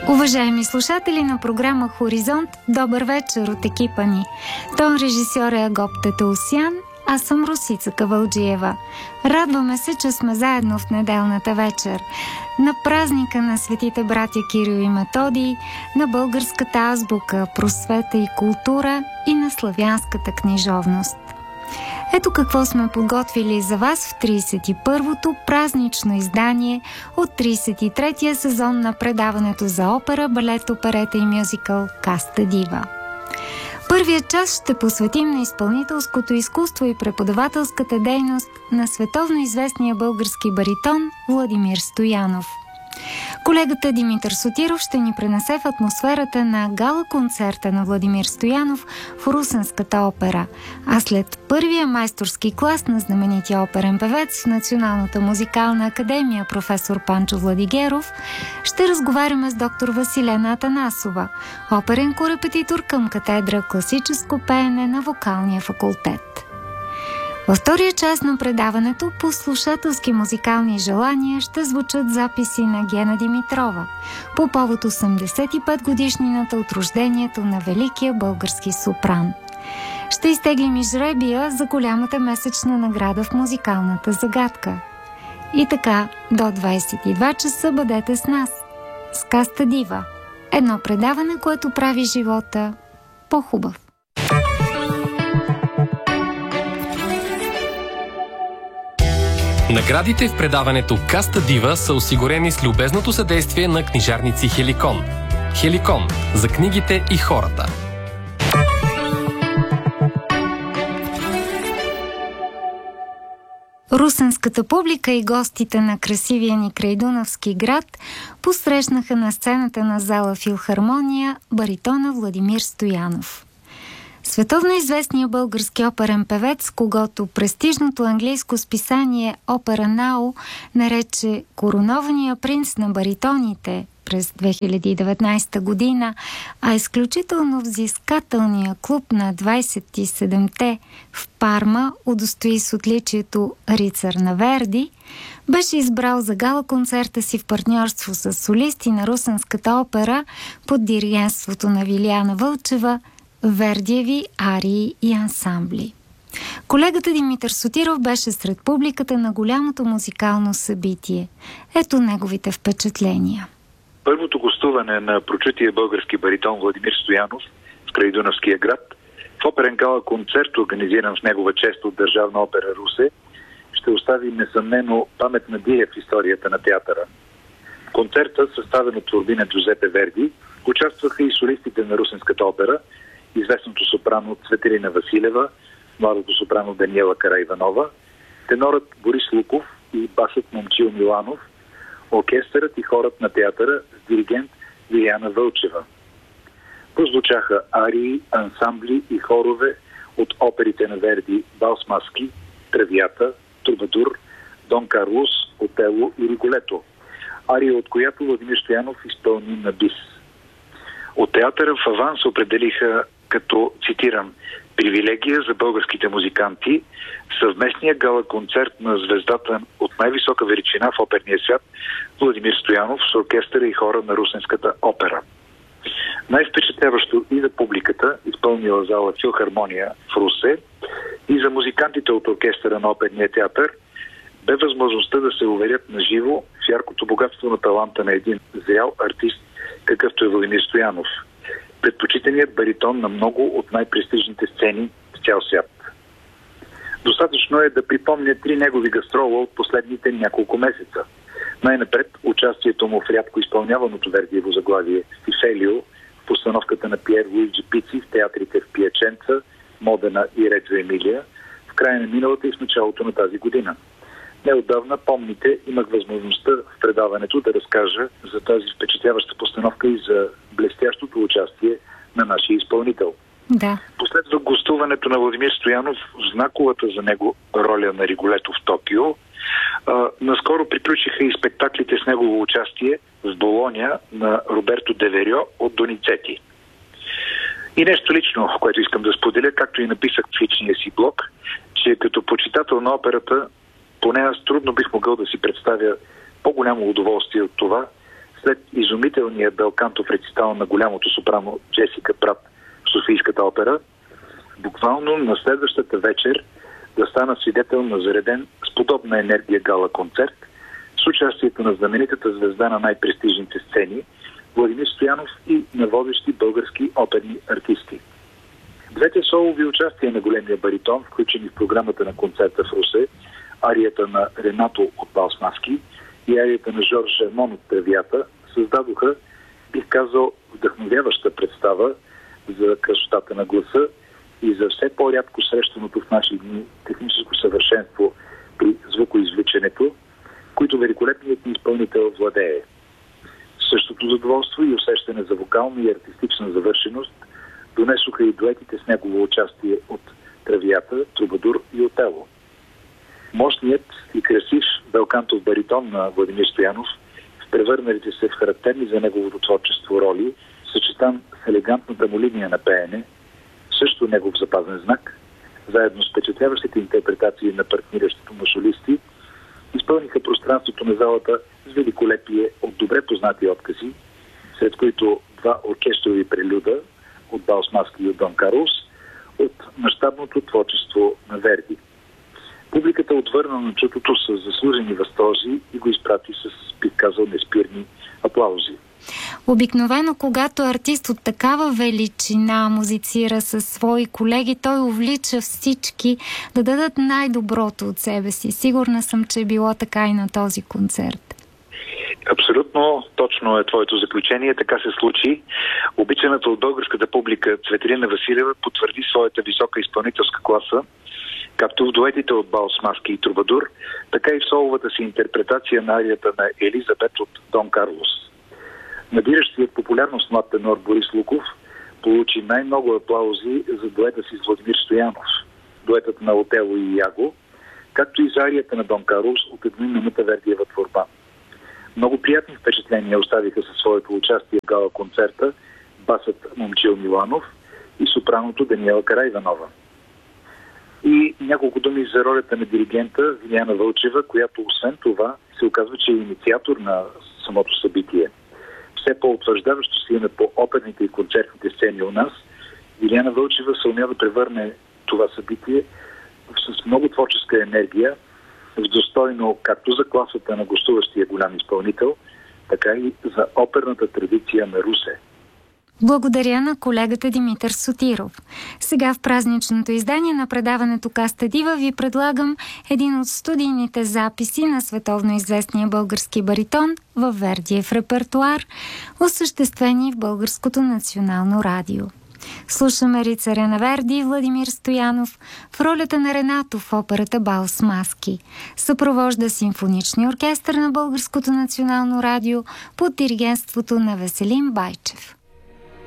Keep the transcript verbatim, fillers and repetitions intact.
Уважаеми слушатели на програма Хоризонт, добър вечер от екипа ни. Тон режисьор е Агоп Тетеосян, аз съм Русица Кавалджиева. Радваме се, че сме заедно в неделната вечер. На празника на светите братя Кирил и Методий, на българската азбука, просвета и култура и на славянската книжовност. Ето какво сме подготвили за вас в тридесет и първото празнично издание от тридесет и третия сезон на предаването за опера, балет, оперета и мюзикъл Каста Дива. Първият час ще посветим на изпълнителското изкуство и преподавателската дейност на световно известния български баритон Владимир Стоянов. Колегата Димитър Сотиров ще ни пренесе в атмосферата на гала-концерта на Владимир Стоянов в Русенската опера, а след първия майсторски клас на знаменития оперен певец в Националната музикална академия професор Панчо Владигеров ще разговаряме с доктор Василена Атанасова, оперен корепетитор към катедра класическо пеене на вокалния факултет. Във втория част на предаването по слушателски музикални желания ще звучат записи на Гена Димитрова по повод осемдесет и пет годишнината от рождението на великия български сопран. Ще изтеглим и жребия за голямата месечна награда в музикалната загадка. И така, до двадесет и два часа бъдете с нас. С Каста Дива. Едно предаване, което прави живота по-хубав. Наградите в предаването Каста Дива са осигурени с любезното съдействие на книжарници Хеликон. Хеликон – за книгите и хората. Русенската публика и гостите на красивия ни крайдунавски град посрещнаха на сцената на зала Филхармония баритона Владимир Стоянов. Световно известният български оперен певец, когото престижното английско списание Opera Now нарече коронования принц на баритоните през две хиляди и деветнадесета година, а изключително взискателния клуб на двадесет и седемте в Парма удостои с отличието Рицар на Верди, беше избрал за гала-концерта си в партньорство с солисти на Русенската опера под диригентството на Вилияна Вълчева Вердиеви арии и ансамбли. Колегата Димитър Сотиров беше сред публиката на голямото музикално събитие. Ето неговите впечатления. Първото гостуване на прочутия български баритон Владимир Стоянов в крайдунавския град в оперен гала концерт, организиран в негова чест от Държавна опера Русе, ще остави несъмнено паметна дия в историята на театъра. В концерта, съставен от творби на Джузепе Верди, участваха и солистите на Русенската опера, известното сопрано Цветелина Василева, младото сопрано Даниела Караиванова, тенорът Борис Луков и басът Момчил Миланов, оркестърът и хорът на театъра с диригент Вилияна Вълчева. Прозвучаха арии, ансамбли и хорове от оперите на Верди Балс Маски, Травията, Трубадур, Дон Карлос, Отело и Риголето, ария от която Владимир Стоянов изпълни на бис. От театъра в аванс определиха като, цитирам, привилегия за българските музиканти съвместния гала-концерт на звездата от най-висока величина в оперния свят Владимир Стоянов с оркестъра и хора на Русенската опера. Най-впечатляващо и за публиката, изпълнила зала Филхармония в Русе, и за музикантите от оркестъра на оперния театър, бе възможността да се уверят на живо в яркото богатство на таланта на един зрял артист, какъвто е Владимир Стоянов, предпочитаният баритон на много от най-престижните сцени в цял свят. Достатъчно е да припомня три негови гастрола от последните няколко месеца. Най-напред участието му в рядко изпълняваното Вердиево заглавие Стифелио в постановката на Пиер Луиджи Пици в театрите в Пияченца, Модена и Реджо Емилия в края на миналата и в началото на тази година. Неотдавна, помните, имах възможността в предаването да разкажа за тази впечатляваща постановка и за блестящото участие на нашия изпълнител. Да. Последва гостуването на Владимир Стоянов в знаковата за него роля на Риголето в Токио. А, наскоро приключиха и спектаклите с негово участие в Болоня на Роберто Деверио от Доницети. И нещо лично, което искам да споделя, както и написах в личния си блог, че като почитател на операта, поне аз трудно бих могъл да си представя по-голямо удоволствие от това След изумителния белкантов рецитал на голямото сопрано Джесика Прат в Софийската опера, буквално на следващата вечер да стана свидетел на зареден с подобна енергия гала концерт с участието на знаменитата звезда на най-престижните сцени Владимир Стоянов и на водещи български оперни артисти. Двете солови участия на големия баритон, включени в програмата на концерта в Русе, арията на Ренато от Балсмаски и арията на Жорж Жермон от Травията, създадоха, бих казал, вдъхновяваща представа за красотата на гласа и за все по-рядко срещаното в наши дни техническо съвършенство при звукоизвличането, които великолепният ни изпълнител владее. Същото задоволство и усещане за вокална и артистична завършеност донесоха и дуетите с негово участие от Травията, Трубадур и Отело. Мощният и красив белкантов баритон на Владимир Стоянов, в превърналите се в характерни за неговото творчество роли, съчетан с елегантната му линия на пеене, също негов запазен знак, заедно с впечатляващите интерпретации на партниращите му солисти, изпълниха пространството на залата с великолепие от добре познати откази, сред които два оркестрови прелюда от Балсмаски и от Дон Карлос, от мащабното творчество на Верди. Публиката отвърна на чутото с заслужени възторзи и го изпрати с, бих казал, неспирни аплаузи. Обикновено, когато артист от такава величина музицира със свои колеги, той увлича всички да дадат най-доброто от себе си. Сигурна съм, че е било така и на този концерт. Абсолютно точно е твоето заключение. Така се случи. Обичаната от българската публика Цветелина Василева потвърди своята висока изпълнителска класа, както в дуетите от Балсмаски и Трубадур, така и в соловата си интерпретация на арията на Елизабет от Дон Карлос. Набиращият популярност млад тенор Борис Луков получи най-много аплаузи за дуета си с Владимир Стоянов, дуетът на Отело и Яго, както и за арията на Дон Карлос от едноименната Вердиева творба. Много приятни впечатления оставиха със своето участие в гала концерта басът Момчил Миланов и сопраното Даниела Караиванова. И няколко думи за ролята на диригента Виляна Вълчева, която освен това се оказва, че е инициатор на самото събитие. Все по-утвърждаващо се име по оперните и концертните сцени у нас, Виляна Вълчева се умя да превърне това събитие с много творческа енергия в достойно както за класата на гостуващия голям изпълнител, така и за оперната традиция на Русе. Благодаря на колегата Димитър Сотиров. Сега в празничното издание на предаването Каста Дива ви предлагам един от студийните записи на световно известния български баритон във Вердиев репертуар, осъществени в Българското национално радио. Слушаме рицаря на Верди Владимир Стоянов в ролята на Ренато в операта Балсмаски. Съпровожда симфоничния оркестър на Българското национално радио под диригентството на Веселин Байчев.